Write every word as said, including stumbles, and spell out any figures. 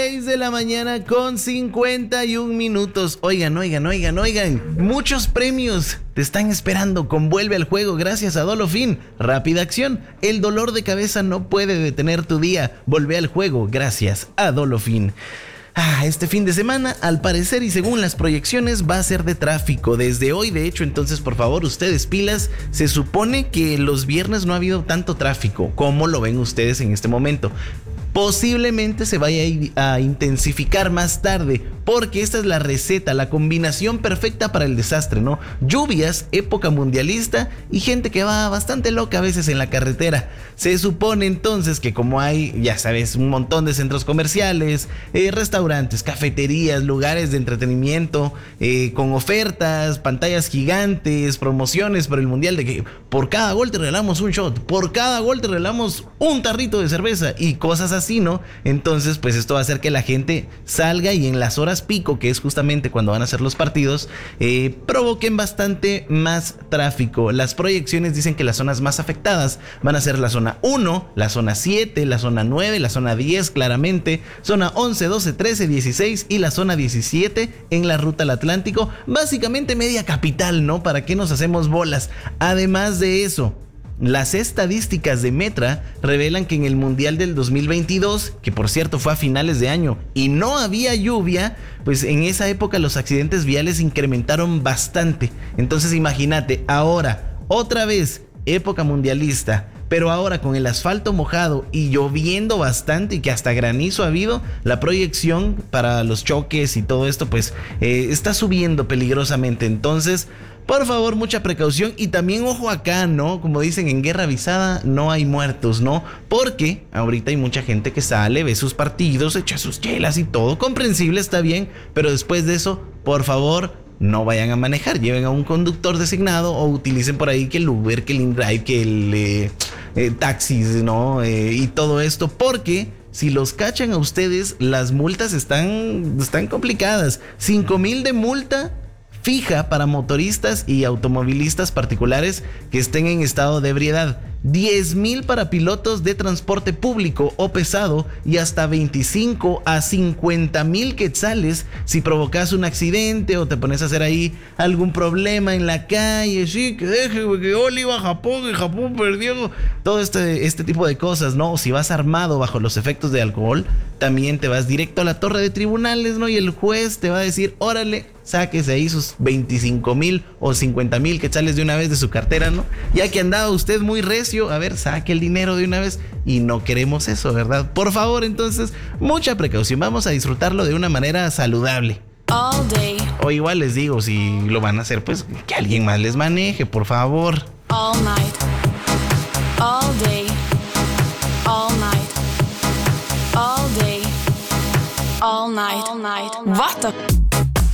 seis de la mañana con cincuenta y un minutos. Oigan, oigan, oigan, oigan. Muchos premios te están esperando con Vuelve al Juego gracias a Dolofin. Rápida acción. El dolor de cabeza no puede detener tu día. Vuelve al juego gracias a Dolofin. Ah, este fin de semana, al parecer y según las proyecciones, va a ser de tráfico desde hoy. De hecho, entonces, por favor, ustedes pilas. Se supone que los viernes no ha habido tanto tráfico. ¿Cómo lo ven ustedes en este momento? Posiblemente se vaya a intensificar más tarde, porque esta es la receta, la combinación perfecta para el desastre, ¿no? Lluvias, época mundialista y gente que va bastante loca a veces en la carretera. Se supone entonces que como hay, ya sabes, un montón de centros comerciales, eh, restaurantes, cafeterías, lugares de entretenimiento, eh, con ofertas, pantallas gigantes, promociones por el mundial, de que por cada gol te regalamos un shot, por cada gol te regalamos un tarrito de cerveza y cosas así. Así, ¿no? Entonces, pues esto va a hacer que la gente salga y en las horas pico, que es justamente cuando van a ser los partidos, eh, provoquen bastante más tráfico. Las proyecciones dicen que las zonas más afectadas van a ser la zona uno, la zona siete, la zona nueve, la zona diez claramente, zona once, doce, trece, dieciséis y la zona diecisiete en la ruta al Atlántico. Básicamente media capital, ¿no? ¿Para qué nos hacemos bolas? Además de eso, las estadísticas de Metra revelan que en el Mundial del dos mil veintidós, que por cierto fue a finales de año y no había lluvia, pues en esa época los accidentes viales incrementaron bastante. Entonces imagínate, ahora, otra vez, época mundialista, pero ahora con el asfalto mojado y lloviendo bastante y que hasta granizo ha habido, la proyección para los choques y todo esto pues eh, está subiendo peligrosamente. Entonces, por favor, mucha precaución y también ojo acá, ¿no? Como dicen, en guerra avisada no hay muertos, ¿no? Porque ahorita hay mucha gente que sale, ve sus partidos, echa sus chelas y todo. Comprensible, está bien, pero después de eso, por favor, no vayan a manejar. Lleven a un conductor designado o utilicen por ahí que el Uber, que el InDrive, que el eh, eh, taxis, ¿no? Eh, y todo esto, porque si los cachan a ustedes, las multas están, están complicadas. cinco mil de multa fija para motoristas y automovilistas particulares que estén en estado de ebriedad, diez mil para pilotos de transporte público o pesado y hasta veinticinco a cincuenta mil quetzales si provocas un accidente o te pones a hacer ahí algún problema en la calle. Sí, que deje, que yo le iba a Japón y Japón perdió. Todo este, este tipo de cosas, ¿no? O si vas armado bajo los efectos de alcohol, también te vas directo a la torre de tribunales, ¿no? Y el juez te va a decir, órale, sáquese ahí sus veinticinco mil o cincuenta mil quetzales de una vez de su cartera, ¿no? Ya que andaba usted muy recio, a ver, saque el dinero de una vez y no queremos eso, ¿verdad? Por favor, entonces, mucha precaución, vamos a disfrutarlo de una manera saludable. All day. O igual les digo, si lo van a hacer, pues que alguien más les maneje, por favor. All night. All day. All night. All day. All night. All night. What the...